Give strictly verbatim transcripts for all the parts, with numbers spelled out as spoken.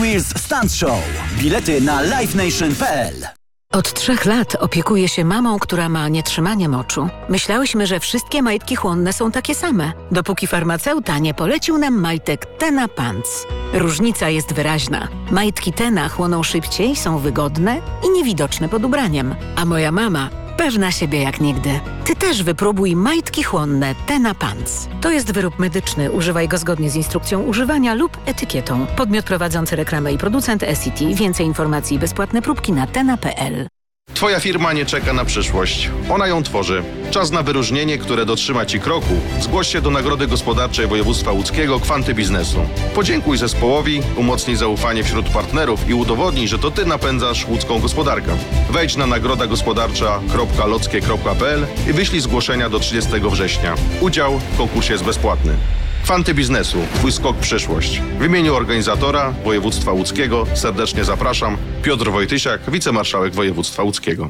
Wheels Stunt Show. Bilety na live nation kropka p l. Od trzech lat opiekuję się mamą, która ma nietrzymanie moczu. Myślałyśmy, że wszystkie majtki chłonne są takie same, dopóki farmaceuta nie polecił nam majtek Tena Pants. Różnica jest wyraźna. Majtki Tena chłoną szybciej, są wygodne i niewidoczne pod ubraniem. A moja mama pewna siebie jak nigdy. Ty też wypróbuj majtki chłonne Tena Pants. To jest wyrób medyczny. Używaj go zgodnie z instrukcją używania lub etykietą. Podmiot prowadzący reklamę i producent S E T. Więcej informacji i bezpłatne próbki na tena kropka p l. Twoja firma nie czeka na przyszłość. Ona ją tworzy. Czas na wyróżnienie, które dotrzyma Ci kroku. Zgłoś się do Nagrody Gospodarczej Województwa Łódzkiego Kwanty Biznesu. Podziękuj zespołowi, umocnij zaufanie wśród partnerów i udowodnij, że to Ty napędzasz łódzką gospodarkę. Wejdź na nagroda gospodarcza kropka lockie kropka p l i wyślij zgłoszenia do trzydziestego września. Udział w konkursie jest bezpłatny. Kwanty Biznesu. Twój skok w przyszłość. W imieniu organizatora Województwa Łódzkiego serdecznie zapraszam. Piotr Wojtysiak, wicemarszałek Województwa Łódzkiego.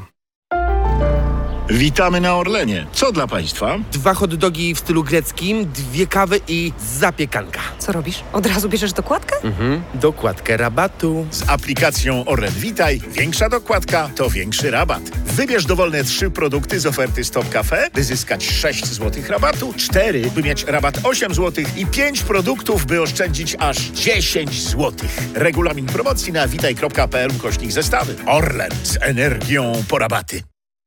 Witamy na Orlenie. Co dla Państwa? Dwa hot dogi w stylu greckim, dwie kawy i zapiekanka. Co robisz? Od razu bierzesz dokładkę? Mhm. Dokładkę rabatu. Z aplikacją Orlen Witaj większa dokładka to większy rabat. Wybierz dowolne trzy produkty z oferty Stop Cafe, by zyskać sześć złotych rabatu, cztery, by mieć rabat osiem złotych i pięć produktów, by oszczędzić aż dziesięć złotych. Regulamin promocji na witaj kropka p l ukośnik zestawy. Orlen z energią po rabaty.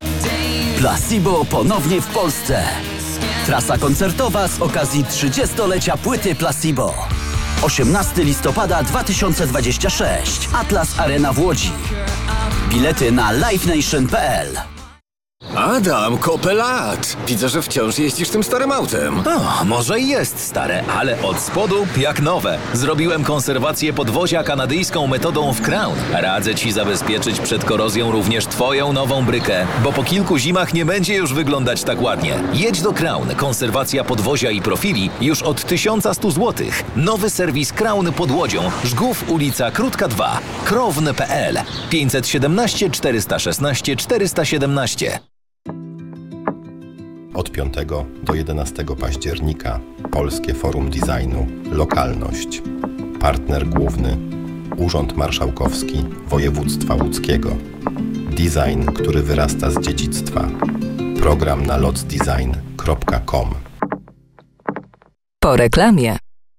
Placebo ponownie w Polsce. Trasa koncertowa z okazji trzydziestolecia płyty Placebo. osiemnastego listopada dwa tysiące dwudziestego szóstego. Atlas Arena w Łodzi. Bilety na live nation kropka p l. Adam, kopę lat. Widzę, że wciąż jeździsz tym starym autem. O, może i jest stare, ale od spodu jak nowe. Zrobiłem konserwację podwozia kanadyjską metodą w Crown. Radzę Ci zabezpieczyć przed korozją również Twoją nową brykę, bo po kilku zimach nie będzie już wyglądać tak ładnie. Jedź do Crown. Konserwacja podwozia i profili już od tysiąc sto złotych. Nowy serwis Crown pod Łodzią. Żgów, ulica Krótka dwa. Krown kropka p l. pięćset siedemnaście czterysta szesnaście czterysta siedemnaście. Od piątego do jedenastego października Polskie Forum Designu Lokalność. Partner główny Urząd Marszałkowski Województwa Łódzkiego. Design, który wyrasta z dziedzictwa. Program na lots design kropka com. Po reklamie.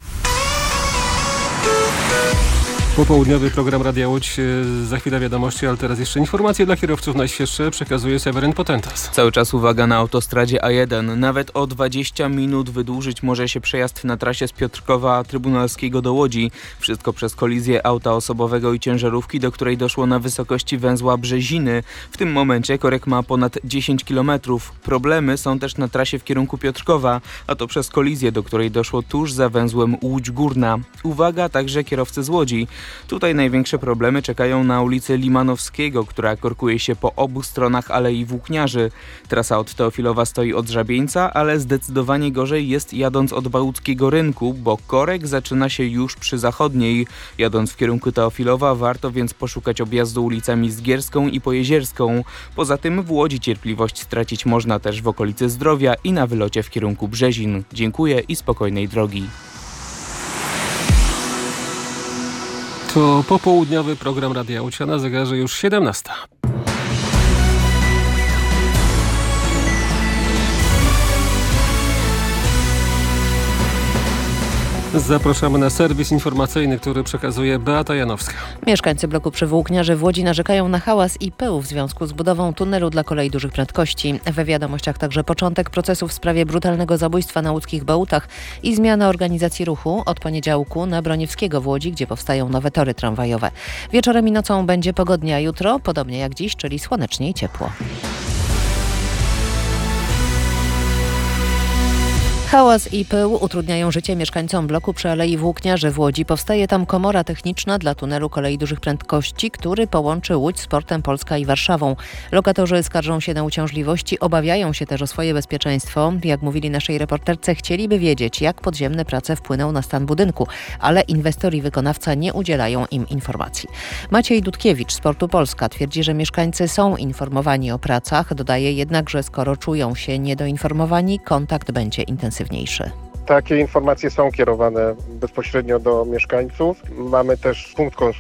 Popołudniowy program Radia Łódź. Za chwilę wiadomości, ale teraz jeszcze informacje dla kierowców najświeższe. Przekazuje Seweryn Potentas. Cały czas uwaga na autostradzie A jeden. Nawet o dwadzieścia minut wydłużyć może się przejazd na trasie z Piotrkowa Trybunalskiego do Łodzi. Wszystko przez kolizję auta osobowego i ciężarówki, do której doszło na wysokości węzła Brzeziny. W tym momencie korek ma ponad dziesięć kilometrów. Problemy są też na trasie w kierunku Piotrkowa, a to przez kolizję, do której doszło tuż za węzłem Łódź Górna. Uwaga także kierowcy z Łodzi. Tutaj największe problemy czekają na ulicy Limanowskiego, która korkuje się po obu stronach Alei Włókniarzy. Trasa od Teofilowa stoi od Żabieńca, ale zdecydowanie gorzej jest jadąc od Bałtyckiego Rynku, bo korek zaczyna się już przy Zachodniej. Jadąc w kierunku Teofilowa warto więc poszukać objazdu ulicami Zgierską i Pojezierską. Poza tym w Łodzi cierpliwość stracić można też w okolicy Zdrowia i na wylocie w kierunku Brzezin. Dziękuję i spokojnej drogi. To popołudniowy program Radia Łódź, a na zegarze już siedemnasta. Zapraszamy na serwis informacyjny, który przekazuje Beata Janowska. Mieszkańcy bloku przy Włókniarze w Łodzi narzekają na hałas i pył w związku z budową tunelu dla kolei dużych prędkości. We wiadomościach także początek procesu w sprawie brutalnego zabójstwa na łódzkich Bałutach i zmiana organizacji ruchu od poniedziałku na Broniewskiego w Łodzi, gdzie powstają nowe tory tramwajowe. Wieczorem i nocą będzie pogodnie, a jutro podobnie jak dziś, czyli słonecznie i ciepło. Hałas i pył utrudniają życie mieszkańcom bloku przy Alei Włókniarzy w Łodzi. Powstaje tam komora techniczna dla tunelu kolei dużych prędkości, który połączy Łódź z portem Polska i Warszawą. Lokatorzy skarżą się na uciążliwości, obawiają się też o swoje bezpieczeństwo. Jak mówili naszej reporterce, chcieliby wiedzieć, jak podziemne prace wpłyną na stan budynku, ale inwestor i wykonawca nie udzielają im informacji. Maciej Dudkiewicz z Portu Polska twierdzi, że mieszkańcy są informowani o pracach. Dodaje jednak, że skoro czują się niedoinformowani, kontakt będzie intensywniejszy. Takie informacje są kierowane bezpośrednio do mieszkańców. Mamy też punkt